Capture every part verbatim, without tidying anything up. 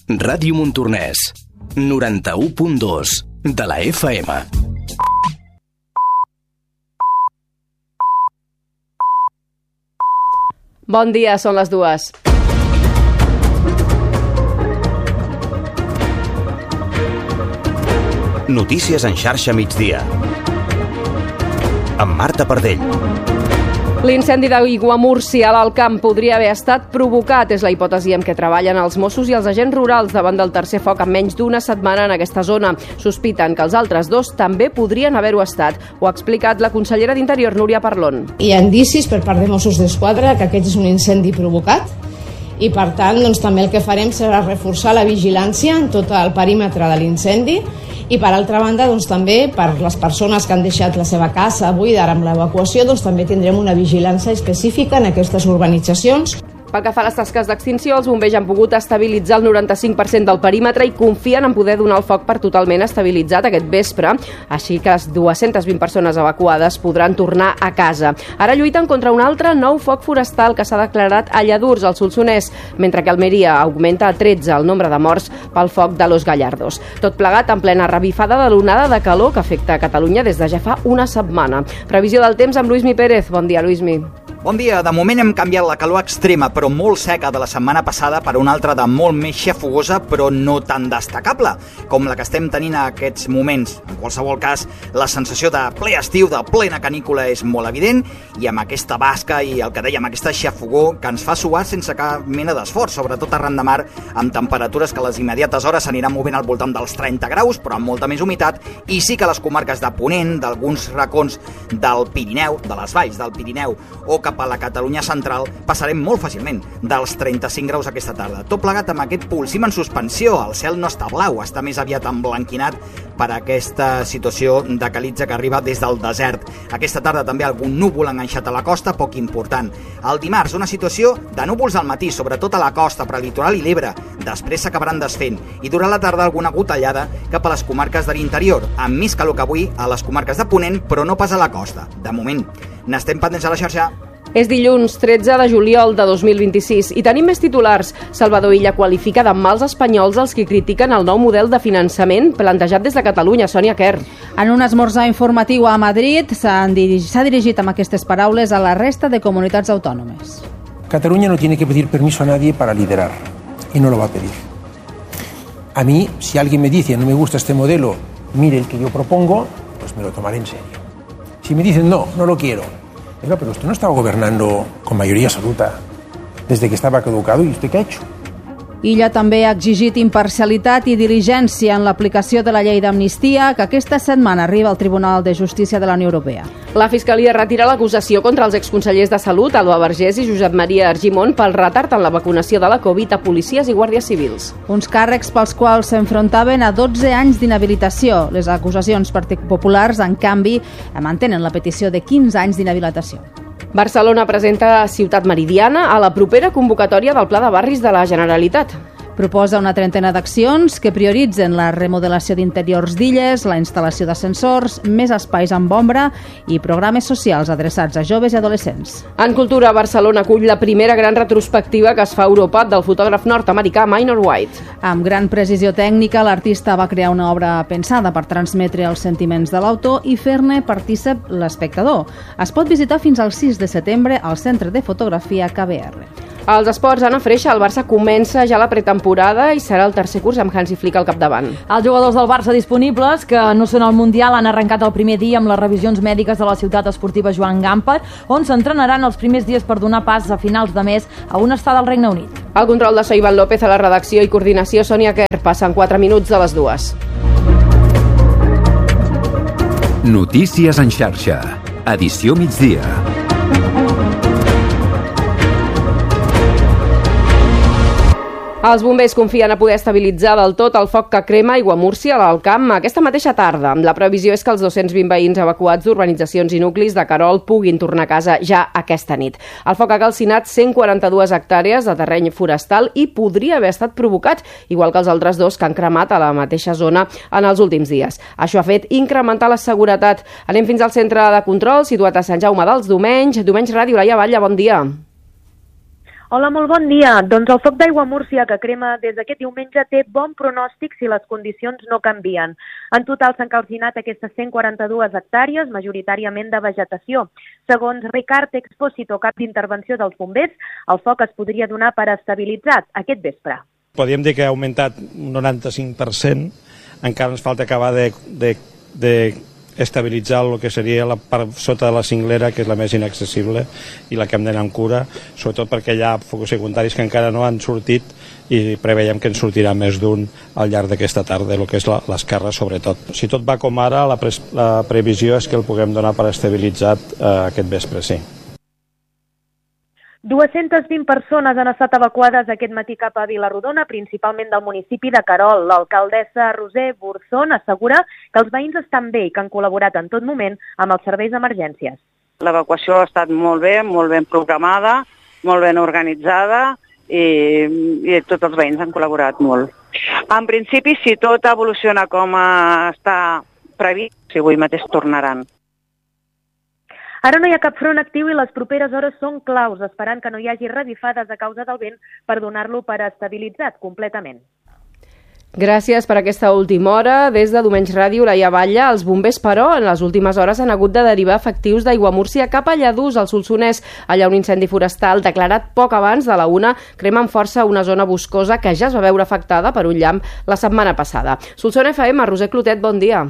Ràdio Montornès, noranta-u punt dos de la F M. Bon dia, són les dues. Notícies en xarxa migdia. Amb Marta Pardell. L'incendi d'Aiguamúrcia a l'Alt Camp podria haver estat provocat. És la hipòtesi amb què treballen els Mossos i els agents rurals davant del tercer foc en menys d'una setmana en aquesta zona. Sospiten que els altres dos també podrien haver-ho estat. Ho ha explicat la consellera d'Interior, Núria Parlon. Hi ha indicis per part de Mossos d'Esquadra que aquest és un incendi provocat i, per tant, doncs, també el que farem serà reforçar la vigilància en tot el perímetre de l'incendi. I, per altra banda, doncs, també per les persones que han deixat la seva casa buida ara amb l'evacuació, doncs, també tindrem una vigilància específica en aquestes urbanitzacions. Pel que fa a les tasques d'extinció, els bombers han pogut estabilitzar el noranta-cinc per cent del perímetre i confien en poder donar el foc per totalment estabilitzat aquest vespre, així que les dues-centes vint persones evacuades podran tornar a casa. Ara lluiten contra un altre nou foc forestal que s'ha declarat a Lladurs, al Solsonès, mentre que a Almeria augmenta a tretze el nombre de morts pel foc de Los Gallardos. Tot plegat en plena revifada de l'onada de calor que afecta a Catalunya des de ja fa una setmana. Previsió del temps amb Luismi Pérez. Bon dia, Luismi. Bon dia. De moment hem canviat la calor extrema, però molt seca de la setmana passada per una altra de molt més xafogosa, però no tan destacable, com la que estem tenint a aquests moments. En qualsevol cas, la sensació de ple estiu, de plena canícula, és molt evident, i amb aquesta basca i el que dèiem, aquesta xafogor que ens fa suar sense cap mena d'esforç, sobretot arran de mar, amb temperatures que a les immediates hores s'aniran movent al voltant dels trenta graus, però amb molta més humitat, i sí que les comarques de Ponent, d'alguns racons del Pirineu, de les valls del Pirineu, o cap a la Catalunya central, passarem molt fàcilment dels trenta-cinc graus aquesta tarda. Tot plegat amb aquest pulsim en suspensió. El cel no està blau, està més aviat emblanquinat per aquesta situació de calitza que arriba des del desert. Aquesta tarda també algun núvol enganxat a la costa, poc important. El dimarts, una situació de núvols al matí, sobretot a la costa, prelitoral i l'Ebre. Després s'acabaran desfent. I durant la tarda alguna gotellada cap a les comarques de l'interior, amb més calor que avui a les comarques de Ponent, però no pas a la costa. De moment, n'estem pendents a la xarxa. És dilluns tretze de juliol de dos mil vint-i-sis i tenim més titulars. Salvador Illa qualifica de mals espanyols els que critiquen el nou model de finançament plantejat des de Catalunya. Sònia Quer. En un esmorzar informatiu a Madrid s'ha dirigit, dirigit amb aquestes paraules a la resta de comunitats autònomes. Catalunya no tiene que pedir permiso a nadie para liderar y no lo va a pedir. A mí, si alguien me dice no me gusta este modelo, mire el que yo propongo, pues me lo tomaré en serio. Si me dicen no, no lo quiero, Oiga, pero usted no estaba gobernando con mayoría absoluta desde que estaba caducado, ¿y usted qué ha hecho? Illa també ha exigit imparcialitat i diligència en l'aplicació de la llei d'amnistia que aquesta setmana arriba al Tribunal de Justícia de la Unió Europea. La Fiscalia retira l'acusació contra els exconsellers de Salut, Alba Vergés i Josep Maria Argimon, pel retard en la vacunació de la Covid a policies i guàrdies civils. Uns càrrecs pels quals s'enfrontaven a dotze anys d'inhabilitació. Les acusacions populars, en canvi, mantenen la petició de quinze anys d'inhabilitació. Barcelona presenta Ciutat Meridiana a la propera convocatòria del Pla de Barris de la Generalitat. Proposa una trentena d'accions que prioritzen la remodelació d'interiors d'illes, la instal·lació d'ascensors, més espais amb ombra i programes socials adreçats a joves i adolescents. En cultura, Barcelona acull la primera gran retrospectiva que es fa a Europa del fotògraf nord-americà Minor White. Amb gran precisió tècnica, l'artista va crear una obra pensada per transmetre els sentiments de l'autor i fer-ne partícip l'espectador. Es pot visitar fins al sis de setembre al Centre de Fotografia K B R. Als esports, Anna Freixa, el Barça comença ja la pretemporada i serà el tercer curs amb Hansi Flick al capdavant. Els jugadors del Barça disponibles, que no són al Mundial, han arrencat el primer dia amb les revisions mèdiques de la ciutat esportiva Joan Gamper, on s'entrenaran els primers dies per donar pas a finals de mes a una estada al Regne Unit. El control de so Ivan López a la redacció i coordinació Sònia Quer. Passen quatre minuts de les dues. Notícies en xarxa. Edició migdia. Els bombers confien a poder estabilitzar del tot el foc que crema Aiguamúrcia a l'Alt Camp aquesta mateixa tarda. La previsió és que els dos-cents vint veïns evacuats d'urbanitzacions i nuclis de Querol puguin tornar a casa ja aquesta nit. El foc ha calcinat cent quaranta-dues hectàrees de terreny forestal i podria haver estat provocat, igual que els altres dos que han cremat a la mateixa zona en els últims dies. Això ha fet incrementar la seguretat. Anem fins al centre de control, situat a Sant Jaume dels Domenys. Domenys Ràdio, Laia Batlle, bon dia. Hola, molt bon dia. Doncs el foc d'aigua a Múrcia que crema des d'aquest diumenge té bon pronòstic si les condicions no canvien. En total s'han calcinat aquestes cent quaranta-dues hectàrees, majoritàriament de vegetació. Segons Ricard Expósito, cap d'intervenció dels bombers, el foc es podria donar per estabilitzat aquest vespre. Podríem dir que ha augmentat un noranta-cinc per cent, encara ens falta acabar de, de, de estabilitzar el que seria la part sota de la cinglera, que és la més inaccessible i la que hem d'anar amb cura, sobretot perquè hi ha focus secundaris que encara no han sortit i preveiem que en sortirà més d'un al llarg d'aquesta tarda, el que és l'esquerra sobretot. Si tot va com ara, la, pre la previsió és que el puguem donar per estabilitzat eh, aquest vespre, sí. dues-centes vint persones han estat evacuades aquest matí cap a Vilarrodona, principalment del municipi de Querol. L'alcaldessa Roser Burzón assegura que els veïns estan bé i que han col·laborat en tot moment amb els serveis d'emergències. L'evacuació ha estat molt bé, molt ben programada, molt ben organitzada i, i tots els veïns han col·laborat molt. En principi, si tot evoluciona com està previst, si avui mateix tornaran. Ara no hi ha cap front actiu i les properes hores són claus, esperant que no hi hagi revifades a causa del vent per donar-lo per estabilitzat completament. Gràcies per aquesta última hora. Des de Domenys Ràdio, Laia Batlle, els bombers, però, en les últimes hores han hagut de derivar efectius d'Aigua Múrcia cap a Lladurs, al Solsonès. Allà un incendi forestal declarat poc abans de la una crema amb força una zona boscosa que ja es va veure afectada per un llamp la setmana passada. Solsona F M, Roser Clotet, bon dia.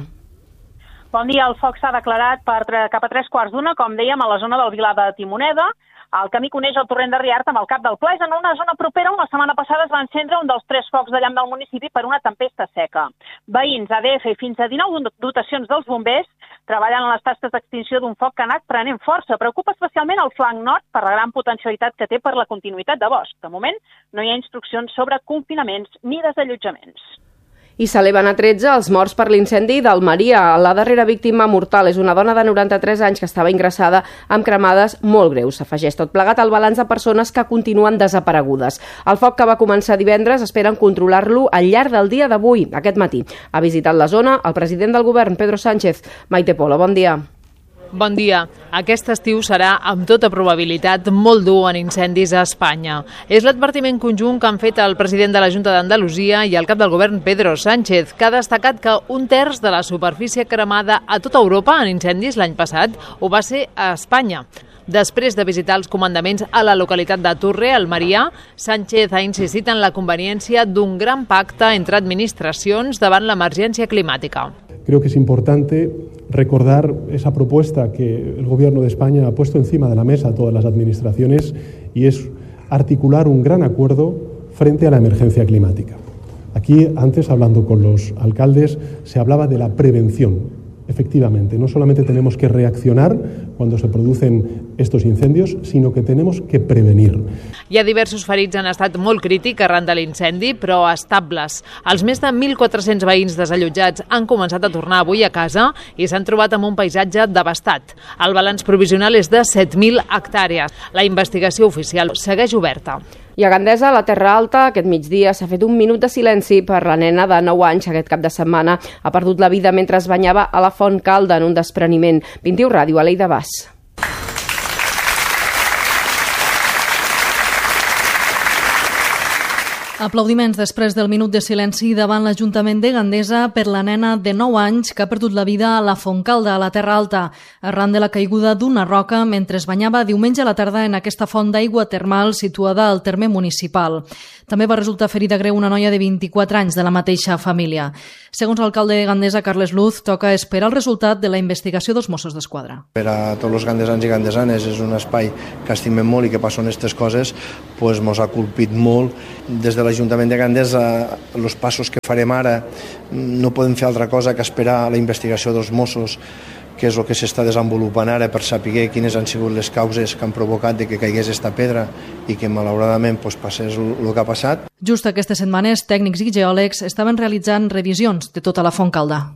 Bon dia, el foc s'ha declarat per, cap a tres quarts d'una, com dèiem, a la zona del Vilar de Timoneda. El camí coneix el torrent de Riart amb el Cap del Pla. És en una zona propera on la setmana passada es va encendre un dels tres focs de llamp del municipi per una tempesta seca. Veïns, A D F i fins a dinou dotacions dels bombers treballen en les tasques d'extinció d'un foc que ha anat prenent força. Preocupa especialment el flanc nord per la gran potencialitat que té per la continuïtat de bosc. De moment, no hi ha instruccions sobre confinaments ni desallotjaments. I s'eleven a tretze els morts per l'incendi d'Almeria. La darrera víctima mortal és una dona de noranta-tres anys que estava ingressada amb cremades molt greus. S'afegeix tot plegat al balanç de persones que continuen desaparegudes. El foc, que va començar divendres, esperen controlar-lo al llarg del dia d'avui. Aquest matí ha visitat la zona el president del govern, Pedro Sánchez. Maite Polo, bon dia. Bon dia. Aquest estiu serà, amb tota probabilitat, molt dur en incendis a Espanya. És l'advertiment conjunt que han fet el president de la Junta d'Andalusia i el cap del govern, Pedro Sánchez, que ha destacat que un terç de la superfície cremada a tota Europa en incendis l'any passat ho va ser a Espanya. Després de visitar els comandaments a la localitat de Turre, Almeria, Sánchez ha insistit en la conveniència d'un gran pacte entre administracions davant l'emergència climàtica. Creo que es importante recordar esa propuesta que el Gobierno de España ha puesto encima de la mesa a todas las administraciones y es articular un gran acuerdo frente a la emergencia climática. Aquí, antes, hablando con los alcaldes, se hablaba de la prevención. Efectivamente, no solamente tenemos que reaccionar cuando se producen estos incendios, sino que tenemos que prevenir. Hi ha diversos ferits en estat molt crític arran de l'incendi, però estables. Els més de mil quatre-cents veïns desallotjats han començat a tornar avui a casa i s'han trobat amb un paisatge devastat. El balanç provisional és de set mil hectàrees. La investigació oficial segueix oberta. I a Gandesa, a la Terra Alta, aquest migdia s'ha fet un minut de silenci per la nena de nou anys. Aquest cap de setmana ha perdut la vida mentre es banyava a la Font Calda en un despreniment. vint i u Ràdio, Aleida Bas. Aplaudiments després del minut de silenci davant l'Ajuntament de Gandesa per la nena de nou anys que ha perdut la vida a la Fontcalda, a la Terra Alta, arran de la caiguda d'una roca mentre es banyava diumenge a la tarda en aquesta font d'aigua termal situada al terme municipal. També va resultar ferida greu una noia de vint-i-quatre anys de la mateixa família. Segons l'alcalde de Gandesa, Carles Luz, toca esperar el resultat de la investigació dels Mossos d'Esquadra. Per a tots els gandesans i gandesanes és un espai que estimem molt i que passen aquestes coses, doncs mos ha colpit molt. Des de l'Ajuntament de Gandesa, els passos que farem ara no podem fer altra cosa que esperar la investigació dels Mossos, que és el que s'està desenvolupant ara per saber quines han sigut les causes que han provocat de que caigués esta pedra i que malauradament pues, passés el que ha passat. Just aquestes setmanes, tècnics i geòlegs estaven realitzant revisions de tota la Fontcalda.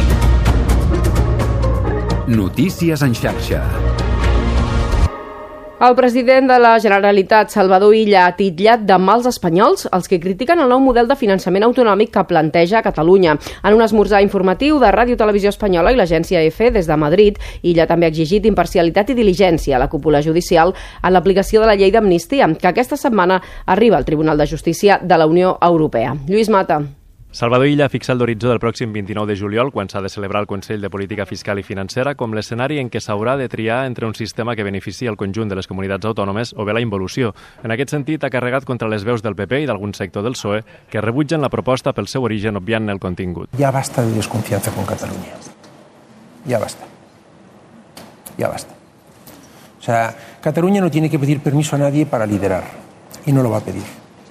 Notícies en xarxa. El president de la Generalitat, Salvador Illa, ha titllat de mals espanyols els que critiquen el nou model de finançament autonòmic que planteja Catalunya. En un esmorzar informatiu de Ràdio Televisió Espanyola i l'agència EFE des de Madrid, Illa també ha exigit imparcialitat i diligència a la cúpula judicial en l'aplicació de la llei d'amnistia, que aquesta setmana arriba al Tribunal de Justícia de la Unió Europea. Lluís Mata. Salvador Illa ha fixat l'horitzó del pròxim vint-i-nou de juliol, quan s'ha de celebrar el Consell de Política Fiscal i Financera, com l'escenari en què s'haurà de triar entre un sistema que beneficia el conjunt de les comunitats autònomes o bé la involució. En aquest sentit, ha carregat contra les veus del P P i d'algun sector del P S O E que rebutgen la proposta pel seu origen obviant el contingut. Ya basta de desconfianza con Cataluña. Ya basta. Ya basta. O sea, Cataluña no tiene que pedir permiso a nadie para liderar y no lo va a pedir.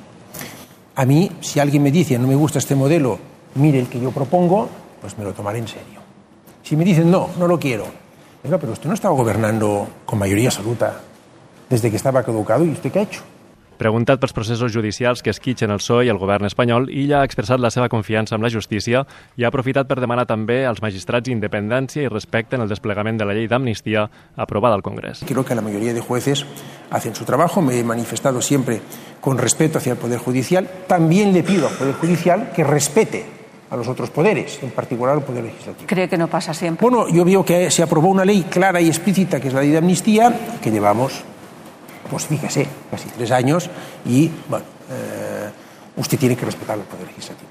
A mí, si alguien me dice no me gusta este modelo, mire el que yo propongo, pues me lo tomaré en serio. Si me dicen no, no lo quiero, venga, pero usted no estaba gobernando con mayoría absoluta desde que estaba caducado, ¿y usted qué ha hecho? Preguntat pels processos judicials que esquitxen el P S O E i el govern espanyol, Illa ha expressat la seva confiança en la justícia i ha aprofitat per demanar també als magistrats independència i respecte en el desplegament de la llei d'amnistia aprovada al Congrés. Creo que la mayoría de jueces hacen su trabajo, me he manifestado siempre con respeto hacia el Poder Judicial. También le pido al Poder Judicial que respete a los otros poderes, en particular al Poder Legislativo. ¿Cree que no pasa siempre? Bueno, yo veo que se aprobó una ley clara y explícita, que es la ley de amnistía, que llevamos, pues fíjese, casi tres años, y bueno, eh, usted tiene que respetar al Poder Legislativo.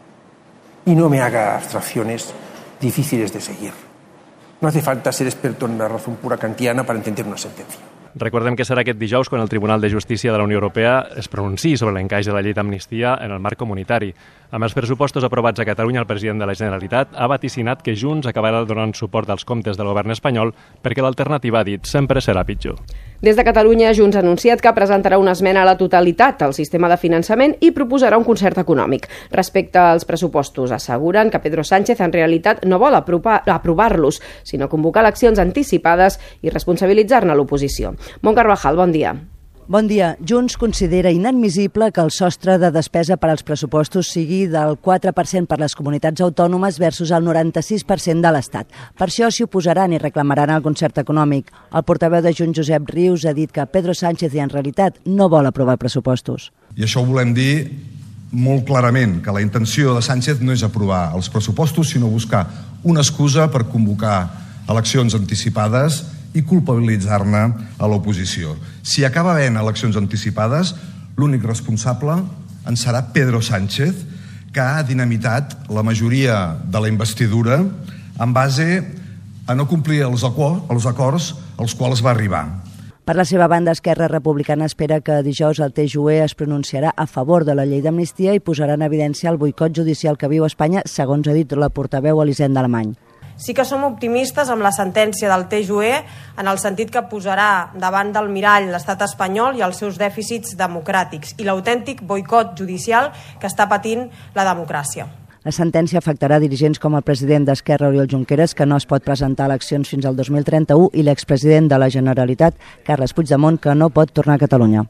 Y no me haga abstracciones difíciles de seguir. No hace falta ser experto en la razón pura kantiana para entender una sentencia. Recordem que serà aquest dijous quan el Tribunal de Justícia de la Unió Europea es pronunciï sobre l'encaix de la llei d'amnistia en el marc comunitari. Amb els pressupostos aprovats a Catalunya, el president de la Generalitat ha vaticinat que Junts acabarà donant suport als comptes del govern espanyol perquè l'alternativa, ha dit, sempre serà pitjor. Des de Catalunya, Junts ha anunciat que presentarà una esmena a la totalitat al sistema de finançament i proposarà un concert econòmic. Respecte als pressupostos, asseguren que Pedro Sánchez en realitat no vol aprovar-los, sinó convocar eleccions anticipades i responsabilitzar-ne l'oposició. Mont Carvajal, bon dia. Bon dia. Junts considera inadmissible que el sostre de despesa per als pressupostos sigui del quatre per cent per les comunitats autònomes versus el noranta-sis per cent de l'Estat. Per això s'hi oposaran i reclamaran el concert econòmic. El portaveu de Junts, Josep Rius, ha dit que Pedro Sánchez en realitat no vol aprovar pressupostos. I això ho volem dir molt clarament, que la intenció de Sánchez no és aprovar els pressupostos, sinó buscar una excusa per convocar eleccions anticipades i culpabilitzar-ne a l'oposició. Si acaba havent eleccions anticipades, l'únic responsable en serà Pedro Sánchez, que ha dinamitat la majoria de la investidura en base a no complir els acords als quals va arribar. Per la seva banda, Esquerra Republicana espera que dijous el T J U E es pronunciarà a favor de la llei d'amnistia i posarà en evidència el boicot judicial que viu Espanya, segons ha dit la portaveu Elisenda Alemany. Sí que som optimistes amb la sentència del T J U E en el sentit que posarà davant del mirall l'estat espanyol i els seus dèficits democràtics i l'autèntic boicot judicial que està patint la democràcia. La sentència afectarà dirigents com el president d'Esquerra, Oriol Junqueras, que no es pot presentar a eleccions fins al dos mil trenta-u, i l'expresident de la Generalitat, Carles Puigdemont, que no pot tornar a Catalunya.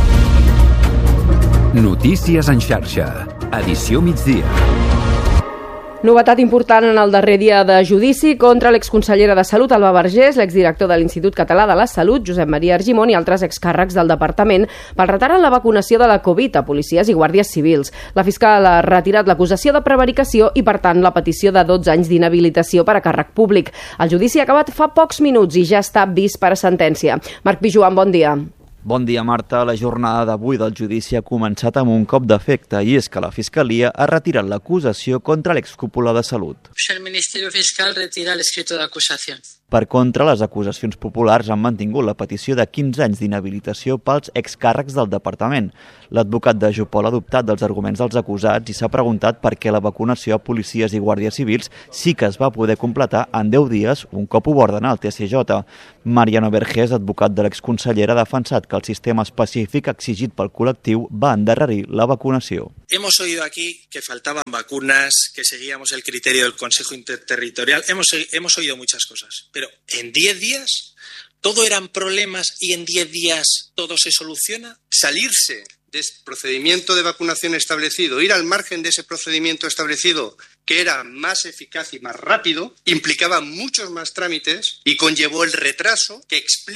Notícies en xarxa. Edició migdia. Novetat important en el darrer dia de judici contra l'exconsellera de Salut, Alba Vergés, l'exdirector de l'Institut Català de la Salut, Josep Maria Argimon, i altres excàrrecs del departament pel retard en la vacunació de la Covid a policies i guàrdies civils. La fiscal ha retirat l'acusació de prevaricació i, per tant, la petició de dotze anys d'inhabilitació per a càrrec públic. El judici ha acabat fa pocs minuts i ja està vist per a sentència. Marc Pijuan, bon dia. Bon dia, Marta. La jornada d'avui del judici ha començat amb un cop d'efecte i és que la Fiscalia ha retirat l'acusació contra l'excúpula de Salut. El Ministerio Fiscal retira el escrito de acusación. Per contra, les acusacions populars han mantingut la petició de quinze anys d'inhabilitació pels excàrrecs del departament. L'advocat de Jopol ha adoptat dels arguments dels acusats i s'ha preguntat per què la vacunació a policies i guàrdies civils sí que es va poder completar en deu dies un cop ho va ordenar el T S J. Mariano Vergés, advocat de l'exconsellera, ha defensat que el sistema específic exigit pel col·lectiu va endarrerir la vacunació. Hemos oído aquí que faltaban vacunas, que seguíamos el criterio del Consejo Interterritorial. Hemos, hemos oído muchas cosas, pero en diez días todo eran problemas y en diez días todo se soluciona. Salirse de ese procedimiento de vacunación establecido, ir al margen de ese procedimiento establecido, que era más eficaz y más rápido, implicaba muchos más trámites y conllevó el retraso que explica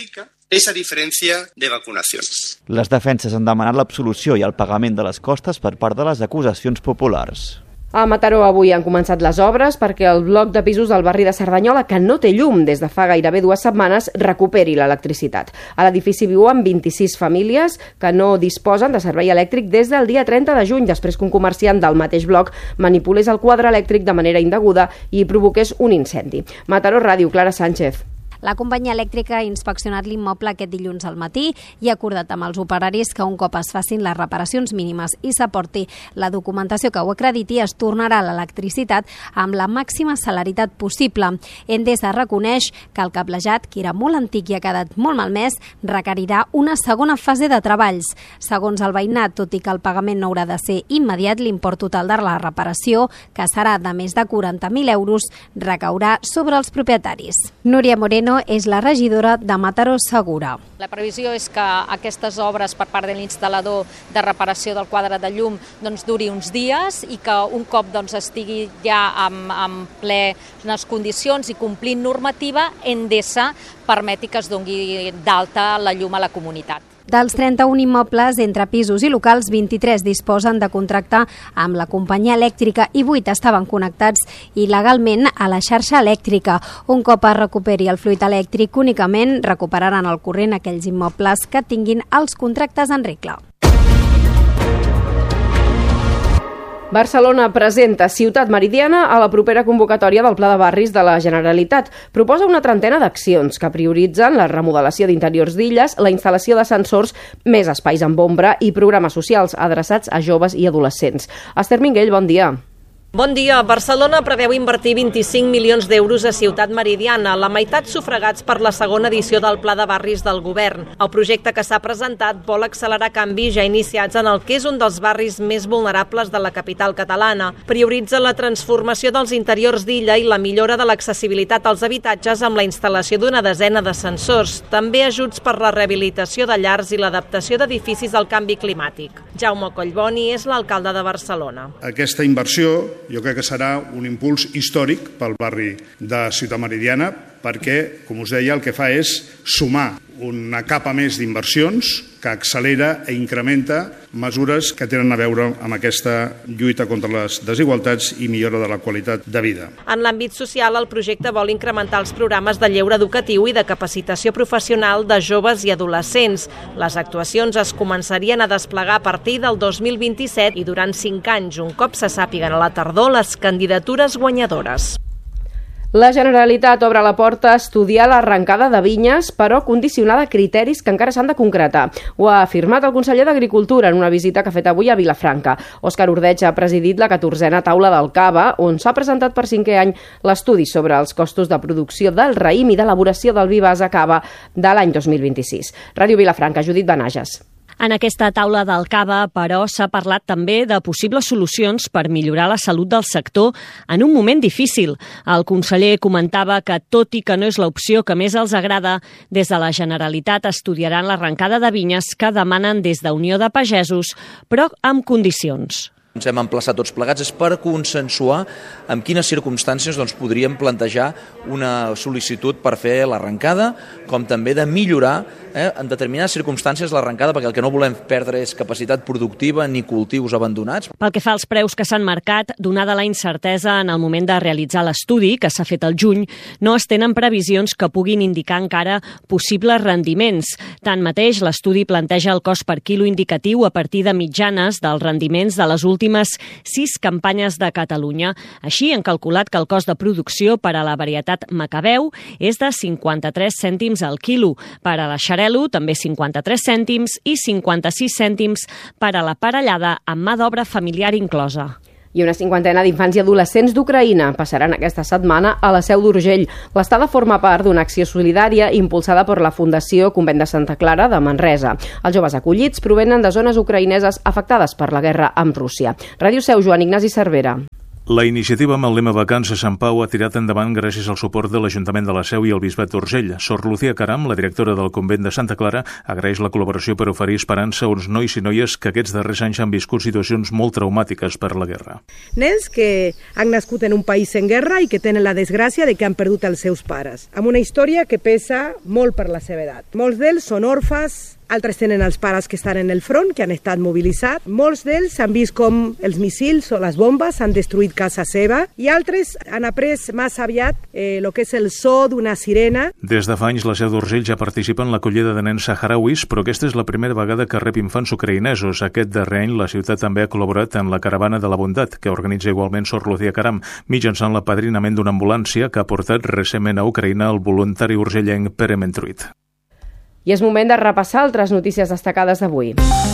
esa diferencia de vacunación. Les defenses han demanat l'absolució i el pagament de les costes per part de les acusacions populars. A Mataró avui han començat les obres perquè el bloc de pisos del barri de Cerdanyola, que no té llum des de fa gairebé dues setmanes, recuperi l'electricitat. A l'edifici viuen vint-i-sis famílies que no disposen de servei elèctric des del dia trenta de juny, després que un comerciant del mateix bloc manipulés el quadre elèctric de manera indeguda i provoqués un incendi. Mataró Ràdio, Clara Sánchez. La companyia elèctrica ha inspeccionat l'immoble aquest dilluns al matí i ha acordat amb els operaris que un cop es facin les reparacions mínimes i s'aporti la documentació que ho acrediti, es tornarà l'electricitat amb la màxima celeritat possible. Endesa reconeix que el cablejat, que era molt antic i ha quedat molt malmès, requerirà una segona fase de treballs. Segons el veïnat, tot i que el pagament no haurà de ser immediat, l'import total de la reparació, que serà de més de quaranta mil euros, recaurà sobre els propietaris. Núria Moreno és la regidora de Mataró Segura. La previsió és que aquestes obres per part de l'instal·lador de reparació del quadre de llum doncs, duri uns dies i que un cop doncs, estigui ja en, en plenes condicions i complint normativa, Endesa permeti que es doni d'alta la llum a la comunitat. Dels trenta-un immobles entre pisos i locals, vint-i-tres disposen de contracte amb la companyia elèctrica i vuit estaven connectats il·legalment a la xarxa elèctrica. Un cop es recuperi el fluid elèctric, únicament recuperaran el corrent aquells immobles que tinguin els contractes en regla. Barcelona presenta Ciutat Meridiana a la propera convocatòria del Pla de Barris de la Generalitat. Proposa una trentena d'accions que prioritzen la remodelació d'interiors d'illes, la instal·lació d'ascensors, més espais amb ombra i programes socials adreçats a joves i adolescents. Esther Minguell, bon dia. Bon dia. Barcelona preveu invertir vint-i-cinc milions d'euros a Ciutat Meridiana, la meitat sufragats per la segona edició del Pla de Barris del Govern. El projecte que s'ha presentat vol accelerar canvis ja iniciats en el que és un dels barris més vulnerables de la capital catalana. Prioritza la transformació dels interiors d'illa i la millora de l'accessibilitat als habitatges amb la instal·lació d'una desena d'ascensors. També ajuts per la rehabilitació de llars i l'adaptació d'edificis al canvi climàtic. Jaume Collboni és l'alcalde de Barcelona. Aquesta inversió jo crec que serà un impuls històric pel barri de Ciutat Meridiana perquè, com us deia, el que fa és sumar una capa més d'inversions que accelera i incrementa mesures que tenen a veure amb aquesta lluita contra les desigualtats i millora de la qualitat de vida. En l'àmbit social, el projecte vol incrementar els programes de lleure educatiu i de capacitació professional de joves i adolescents. Les actuacions es començarien a desplegar a partir del dos mil vint-i-set i durant cinc anys, un cop se sàpiguen a la tardor les candidatures guanyadores. La Generalitat obre la porta a estudiar l'arrencada de vinyes, però condicionada a criteris que encara s'han de concretar. Ho ha afirmat el conseller d'Agricultura en una visita que ha fet avui a Vilafranca. Òscar Ordeig ha presidit la catorzena taula del Cava, on s'ha presentat per cinquè any l'estudi sobre els costos de producció del raïm i d'elaboració del vi base cava de l'any dos mil vint-i-sis. Ràdio Vilafranca, Judit Benages. En aquesta taula del Cava, però, s'ha parlat també de possibles solucions per millorar la salut del sector en un moment difícil. El conseller comentava que, tot i que no és l'opció que més els agrada, des de la Generalitat estudiaran l'arrencada de vinyes que demanen des de Unió de Pagesos, però amb condicions. Ens hem emplaçat tots plegats és per consensuar en quines circumstàncies doncs, podríem plantejar una sol·licitud per fer l'arrencada, com també de millorar eh, en determinades circumstàncies l'arrencada, perquè el que no volem perdre és capacitat productiva ni cultius abandonats. Pel que fa als preus que s'han marcat, donada la incertesa en el moment de realitzar l'estudi, que s'ha fet al juny, no es tenen previsions que puguin indicar encara possibles rendiments. Tanmateix, l'estudi planteja el cost per quilo indicatiu a partir de mitjanes dels rendiments de les últimes sis campanyes de Catalunya. Així, han calculat que el cost de producció per a la varietat Macabeu és de cinquanta-tres cèntims al quilo, per a la Xarel·lo també cinquanta-tres cèntims i cinquanta-sis cèntims per a la parellada amb mà d'obra familiar inclosa. I una cinquantena d'infants i adolescents d'Ucraïna passaran aquesta setmana a la Seu d'Urgell. L'estada forma part d'una acció solidària impulsada per la Fundació Convent de Santa Clara de Manresa. Els joves acollits provenen de zones ucraïneses afectades per la guerra amb Rússia. Ràdio Seu, Joan Ignasi Cervera. La iniciativa amb el lema Vacances Sant Pau ha tirat endavant gràcies al suport de l'Ajuntament de la Seu i el Bisbat d'Urgell. Sor Lucía Caram, la directora del convent de Santa Clara, agraeix la col·laboració per oferir esperança a uns nois i noies que aquests darrers anys han viscut situacions molt traumàtiques per la guerra. Nens que han nascut en un país en guerra i que tenen la desgràcia de que han perdut els seus pares, amb una història que pesa molt per la seva edat. Molts d'ells són orfes, altres tenen els pares que estan en el front, que han estat mobilitzats. Molts d'ells han vist com els missils o les bombes han destruït casa seva i altres han après massa aviat el eh, que és el so d'una sirena. Des de fa anys la Seu d'Urgell ja participa en l'acollida de nens saharauis, però aquesta és la primera vegada que rep infants ucraïnesos. Aquest darrer any la ciutat també ha col·laborat en la Caravana de la Bondat, que organitza igualment Sor Lucía Caram, mitjançant l'apadrinament d'una ambulància que ha portat recentment a Ucraïna el voluntari urgellenc Pere Mentruit. I és moment de repassar altres notícies destacades d'avui.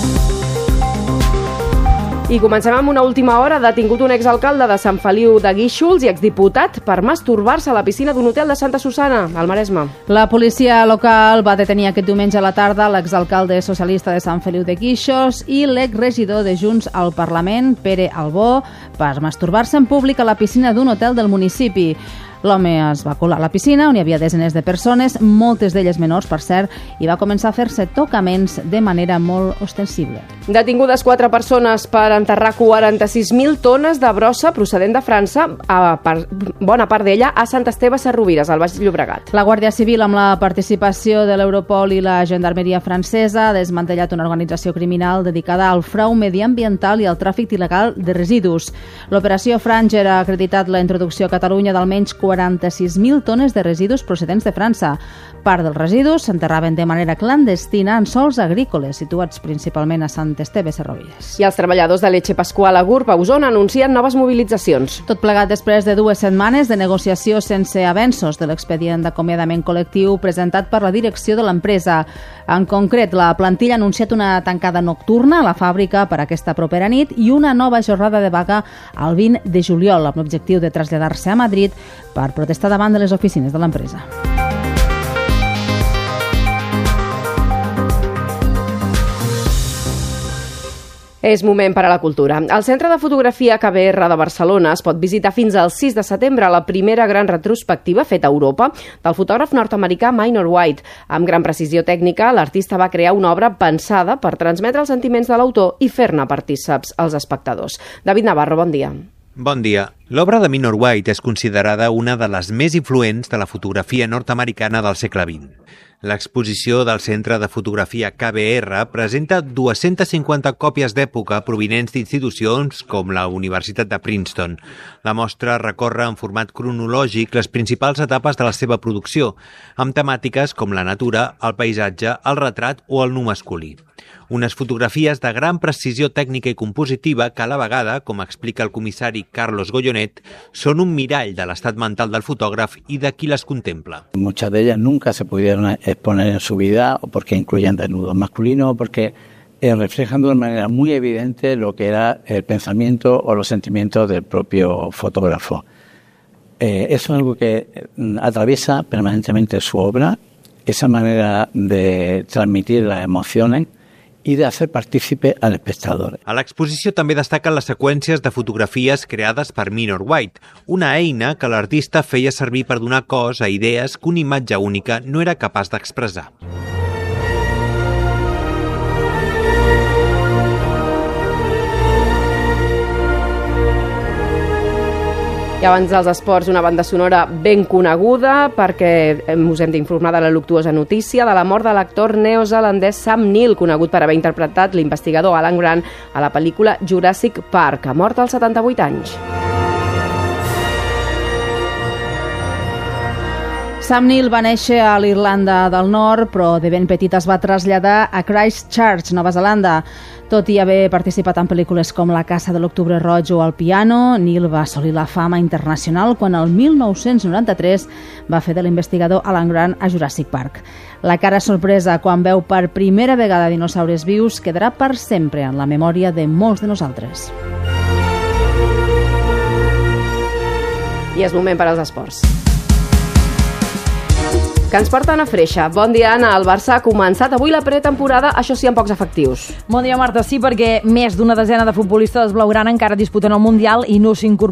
I comencem amb una última hora. Detingut un exalcalde de Sant Feliu de Guíxols i exdiputat per masturbar-se a la piscina d'un hotel de Santa Susana, al Maresme. La policia local va detenir aquest diumenge a la tarda l'exalcalde socialista de Sant Feliu de Guíxols i l'exregidor de Junts al Parlament, Pere Albó, per masturbar-se en públic a la piscina d'un hotel del municipi. L'home es va colar a la piscina, on hi havia desenes de persones, moltes d'elles menors, per cert, i va començar a fer-se tocaments de manera molt ostensible. Detingudes quatre persones per enterrar quaranta-sis mil tones de brossa procedent de França, a part, bona part d'ella a Sant Esteve Sesrovires, al Baix Llobregat. La Guàrdia Civil, amb la participació de l'Europol i la Gendarmeria francesa, ha desmantellat una organització criminal dedicada al frau mediambiental i al tràfic il·legal de residus. L'operació Franger ha acreditat la introducció a Catalunya d'almenys quaranta-sis mil tones de residus procedents de França. Part dels residus s'enterraven de manera clandestina en sols agrícoles, situats principalment a Sant Esteve Sesrovires. I els treballadors de Leche Pascual a Gurb, a Osona, anuncien noves mobilitzacions. Tot plegat després de dues setmanes de negociació sense avenços de l'expedient d'acomiadament col·lectiu presentat per la direcció de l'empresa. En concret, la plantilla ha anunciat una tancada nocturna a la fàbrica per aquesta propera nit i una nova jornada de vaga el vint de juliol, amb l'objectiu de traslladar-se a Madrid per protestar davant de les oficines de l'empresa. És moment per a la cultura. El Centre de Fotografia K B R de Barcelona es pot visitar fins al sis de setembre, la primera gran retrospectiva feta a Europa del fotògraf nord-americà Minor White. Amb gran precisió tècnica, l'artista va crear una obra pensada per transmetre els sentiments de l'autor i fer-ne partíceps als espectadors. David Navarro, bon dia. Bon dia. L'obra de Minor White és considerada una de les més influents de la fotografia nord-americana del segle vint. L'exposició del Centre de Fotografia K B R presenta dues-centes cinquanta còpies d'època provinents d'institucions com la Universitat de Princeton. La mostra recorre en format cronològic les principals etapes de la seva producció, amb temàtiques com la natura, el paisatge, el retrat o el nu masculí. Unes fotografies de gran precisió tècnica i compositiva que a la vegada, com explica el comissari Carlos Gollonet, són un mirall de l'estat mental del fotògraf i de qui les contempla. Muchas de ellas nunca se pudieron exponer en su vida o porque incluyen desnudos masculinos o porque eh, reflejan de una manera muy evidente lo que era el pensamiento o los sentimientos del propio fotógrafo. Eh, eso es algo que atraviesa permanentemente su obra, esa manera de transmitir las emociones i de fer partícipe al espectador. A l'exposició també destaquen les seqüències de fotografies creades per Minor White, una eina que l'artista feia servir per donar cos a idees que una imatge única no era capaç d'expressar. I abans dels esports, una banda sonora ben coneguda perquè us hem d'informar de la luctuosa notícia de la mort de l'actor neozelandès Sam Neill, conegut per haver interpretat l'investigador Alan Grant a la pel·lícula Jurassic Park. Ha mort als setanta-vuit anys. Sam Neill va néixer a l'Irlanda del Nord, però de ben petit es va traslladar a Christchurch, Nova Zelanda. Tot i haver participat en pel·lícules com La Casa de l'Octubre Roig o El Piano, Neill va assolir la fama internacional quan el mil nou-cents noranta-tres va fer de l'investigador Alan Grant a Jurassic Park. La cara sorpresa quan veu per primera vegada dinosaures vius quedarà per sempre en la memòria de molts de nosaltres. I és moment per als esports. Que ens porten a Freixa. Bon dia, Anna. El Barça ha començat avui la pretemporada, això sí, amb pocs efectius. Bon dia, Marta. Sí, perquè més d'una desena de futbolistes blaugrana encara disputen el Mundial i no s'incorporen